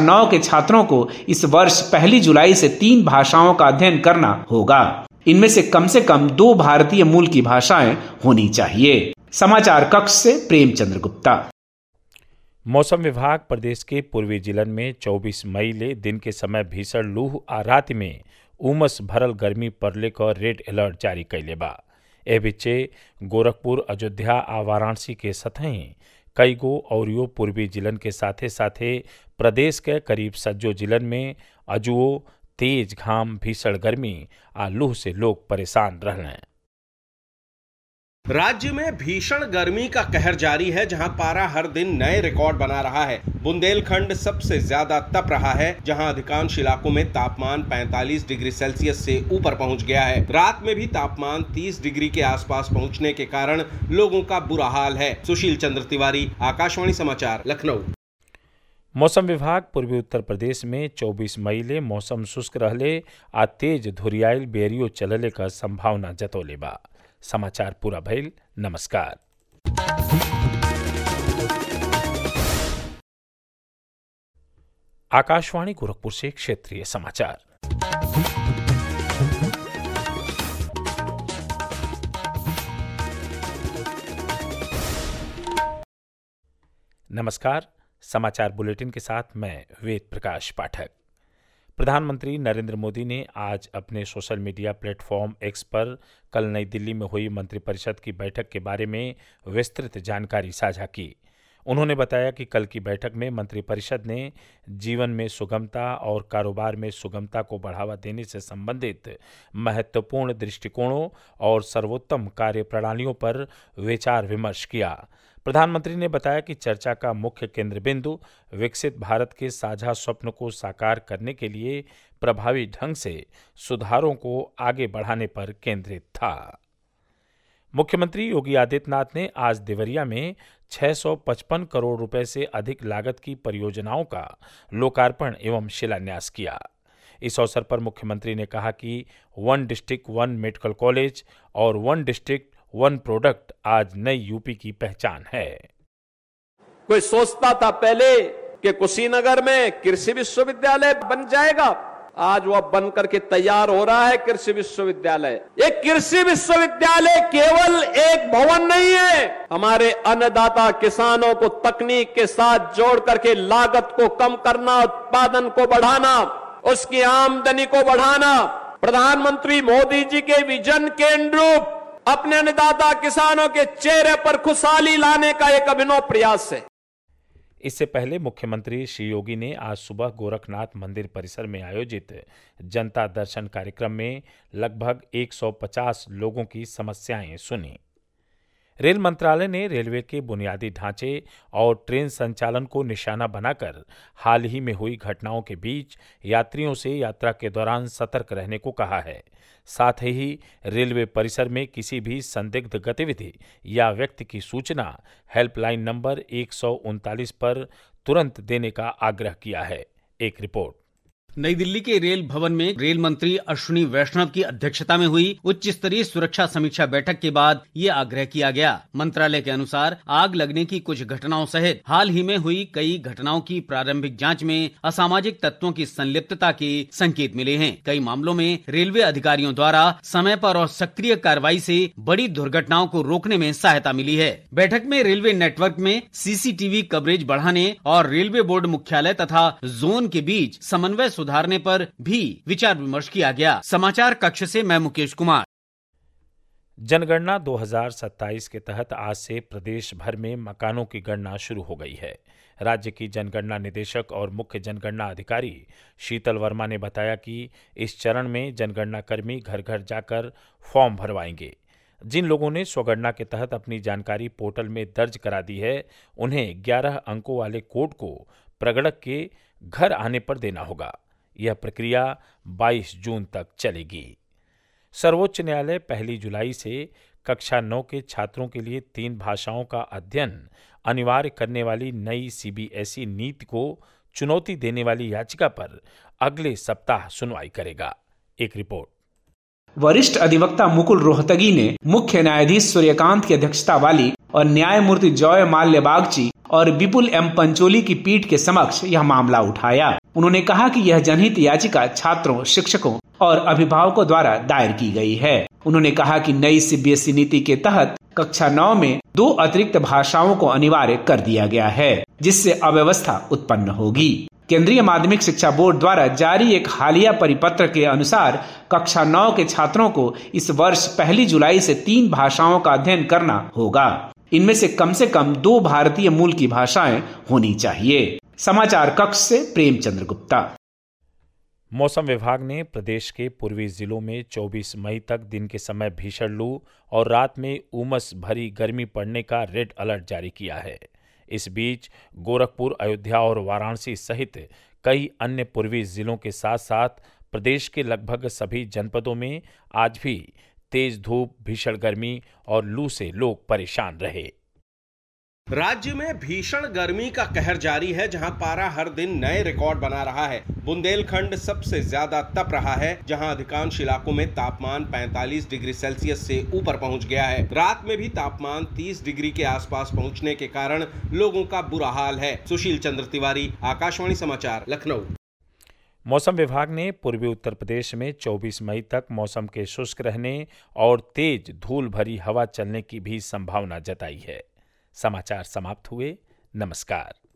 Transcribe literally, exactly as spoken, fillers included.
नौ के छात्रों को इस वर्ष पहली जुलाई से तीन भाषाओं का अध्ययन करना होगा। इनमें से कम से कम दो भारतीय मूल की भाषाएं होनी चाहिए। समाचार कक्ष से प्रेमचंद्र गुप्ता। मौसम विभाग प्रदेश के पूर्वी जिलन में चौबीस मई ले दिन के समय भीषण लूह आ रात में उमस भरल गर्मी पड़ले का रेड अलर्ट जारी कैले बा। ए बीचे गोरखपुर, अयोध्या आ वाराणसी के सतही कई गो औरियो पूर्वी जिलन के साथे साथे प्रदेश के करीब सज्जो जिलन में अजुओ तेज घाम, भीषण गर्मी आ लूह से लोग परेशान रहने। राज्य में भीषण गर्मी का कहर जारी है, जहां पारा हर दिन नए रिकॉर्ड बना रहा है। बुंदेलखंड सबसे ज्यादा तप रहा है, जहां अधिकांश इलाकों में तापमान पैंतालीस डिग्री सेल्सियस से ऊपर पहुंच गया है। रात में भी तापमान तीस डिग्री के आसपास पहुंचने के कारण लोगों का बुरा हाल है। सुशील चंद्र तिवारी, आकाशवाणी समाचार, लखनऊ। मौसम विभाग पूर्वी उत्तर प्रदेश में चौबीस मई ले मौसम शुष्क रहले आ तेज धुरियाइल बेरियो चलले का संभावना जतौले बा। समाचार पूरा भइल। नमस्कार। आकाशवाणी गोरखपुर से क्षेत्रीय समाचार। नमस्कार। समाचार बुलेटिन के साथ मैं वेद प्रकाश पाठक। प्रधानमंत्री नरेंद्र मोदी ने आज अपने सोशल मीडिया प्लेटफॉर्म एक्स पर कल नई दिल्ली में हुई मंत्रिपरिषद की बैठक के बारे में विस्तृत जानकारी साझा की। उन्होंने बताया कि कल की बैठक में मंत्रिपरिषद ने जीवन में सुगमता और कारोबार में सुगमता को बढ़ावा देने से संबंधित महत्वपूर्ण दृष्टिकोणों और सर्वोत्तम कार्य प्रणालियों पर विचार विमर्श किया। प्रधानमंत्री ने बताया कि चर्चा का मुख्य केंद्र बिंदु विकसित भारत के साझा स्वप्न को साकार करने के लिए प्रभावी ढंग से सुधारों को आगे बढ़ाने पर केंद्रित था। मुख्यमंत्री योगी आदित्यनाथ ने आज देवरिया में छह सौ पचपन करोड़ रुपए से अधिक लागत की परियोजनाओं का लोकार्पण एवं शिलान्यास किया। इस अवसर पर मुख्यमंत्री ने कहा कि one district one medical college और वन डिस्ट्रिक्ट वन प्रोडक्ट आज नई यूपी की पहचान है। कोई सोचता था पहले कि कुशीनगर में कृषि विश्वविद्यालय बन जाएगा, आज वह बन करके तैयार हो रहा है कृषि विश्वविद्यालय। ये कृषि विश्वविद्यालय केवल एक भवन नहीं है, हमारे अन्नदाता किसानों को तकनीक के साथ जोड़ करके लागत को कम करना, उत्पादन को बढ़ाना, उसकी आमदनी को बढ़ाना, प्रधानमंत्री मोदी जी के विजन के अनुरूप अपने अन्नदाता किसानों के चेहरे पर खुशहाली लाने का एक अभिनव प्रयास है। इससे पहले मुख्यमंत्री श्री योगी ने आज सुबह गोरखनाथ मंदिर परिसर में आयोजित जनता दर्शन कार्यक्रम में लगभग एक सौ पचास लोगों की समस्याएं सुनी। रेल मंत्रालय ने रेलवे के बुनियादी ढांचे और ट्रेन संचालन को निशाना बनाकर हाल ही में हुई घटनाओं के बीच यात्रियों से यात्रा के दौरान सतर्क रहने को कहा है। साथ ही रेलवे परिसर में किसी भी संदिग्ध गतिविधि या व्यक्ति की सूचना हेल्पलाइन नंबर एक सौ उनतालीस पर तुरंत देने का आग्रह किया है। एक रिपोर्ट। नई दिल्ली के रेल भवन में रेल मंत्री अश्विनी वैष्णव की अध्यक्षता में हुई उच्च स्तरीय सुरक्षा समीक्षा बैठक के बाद ये आग्रह किया गया। मंत्रालय के अनुसार आग लगने की कुछ घटनाओं सहित हाल ही में हुई कई घटनाओं की प्रारंभिक जांच में असामाजिक तत्वों की संलिप्तता के संकेत मिले हैं। कई मामलों में रेलवे अधिकारियों द्वारा समय पर और सक्रिय कार्रवाई से बड़ी दुर्घटनाओं को रोकने में सहायता मिली है। बैठक में रेलवे नेटवर्क में सीसीटीवी कवरेज बढ़ाने और रेलवे बोर्ड मुख्यालय तथा जोन के बीच समन्वय सुधारने पर भी विचार विमर्श किया गया। समाचार कक्ष से मैं मुकेश कुमार। जनगणना दो हज़ार सत्ताईस के तहत आज से प्रदेश भर में मकानों की गणना शुरू हो गई है। राज्य की जनगणना निदेशक और मुख्य जनगणना अधिकारी शीतल वर्मा ने बताया कि इस चरण में जनगणना कर्मी घर घर जाकर फॉर्म भरवाएंगे। जिन लोगों ने स्वगणना के तहत अपनी जानकारी पोर्टल में दर्ज करा दी है, उन्हें ग्यारह अंकों वाले कोड को प्रगणक के घर आने पर देना होगा। यह प्रक्रिया बाईस जून तक चलेगी। सर्वोच्च न्यायालय पहली जुलाई से कक्षा नौ के छात्रों के लिए तीन भाषाओं का अध्ययन अनिवार्य करने वाली नई सीबीएसई नीति को चुनौती देने वाली याचिका पर अगले सप्ताह सुनवाई करेगा। एक रिपोर्ट। वरिष्ठ अधिवक्ता मुकुल रोहतगी ने मुख्य न्यायाधीश सूर्यकांत की अध्यक्षता वाली और न्यायमूर्ति जॉय माल्य बागची और विपुल एम पंचोली की पीठ के समक्ष यह मामला उठाया। उन्होंने कहा कि यह जनहित याचिका छात्रों, शिक्षकों और अभिभावकों द्वारा दायर की गई है। उन्होंने कहा कि नई सीबीएसई नीति के तहत कक्षा नौ में दो अतिरिक्त भाषाओं को अनिवार्य कर दिया गया है, जिससे अव्यवस्था उत्पन्न होगी। केंद्रीय माध्यमिक शिक्षा बोर्ड द्वारा जारी एक हालिया परिपत्र के अनुसार कक्षा नौ के छात्रों को इस वर्ष पहली जुलाई से तीन भाषाओं का अध्ययन करना होगा। इनमें से कम से कम दो भारतीय मूल की भाषाएं होनी चाहिए। समाचार कक्ष से प्रेमचंद्र गुप्ता। मौसम विभाग ने प्रदेश के पूर्वी जिलों में चौबीस मई तक दिन के समय भीषण लू और रात में उमस भरी गर्मी पड़ने का रेड अलर्ट जारी किया है। इस बीच गोरखपुर, अयोध्या और वाराणसी सहित कई अन्य पूर्वी जिलों के साथ साथ प्रदेश के लगभग सभी जनपदों में आज भी तेज धूप, भीषण गर्मी और लू से लोग परेशान रहे। राज्य में भीषण गर्मी का कहर जारी है, जहां पारा हर दिन नए रिकॉर्ड बना रहा है। बुंदेलखंड सबसे ज्यादा तप रहा है, जहां अधिकांश इलाकों में तापमान पैंतालीस डिग्री सेल्सियस से ऊपर पहुंच गया है। रात में भी तापमान तीस डिग्री के आसपास पहुंचने के कारण लोगों का बुरा हाल है। सुशील चंद्र तिवारी, आकाशवाणी समाचार, लखनऊ। मौसम विभाग ने पूर्वी उत्तर प्रदेश में चौबीस मई तक मौसम के शुष्क रहने और तेज धूल भरी हवा चलने की भी संभावना जताई है। समाचार समाप्त हुए। नमस्कार।